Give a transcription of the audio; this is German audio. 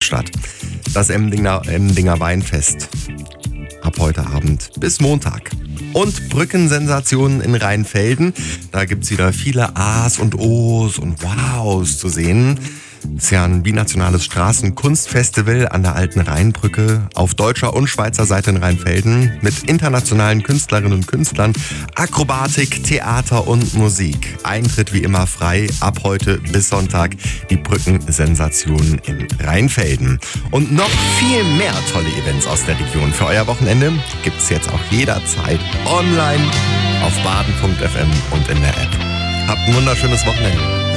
statt. Das Emdinger Weinfest. Ab heute Abend bis Montag. Und Brückensensationen in Rheinfelden. Da gibt's wieder viele A's und O's und Wow's zu sehen. Das ist ja ein binationales Straßenkunstfestival an der Alten Rheinbrücke auf deutscher und Schweizer Seite in Rheinfelden mit internationalen Künstlerinnen und Künstlern, Akrobatik, Theater und Musik. Eintritt wie immer frei, ab heute bis Sonntag die Brückensensationen in Rheinfelden. Und noch viel mehr tolle Events aus der Region für euer Wochenende gibt's jetzt auch jederzeit online auf baden.fm und in der App. Habt ein wunderschönes Wochenende.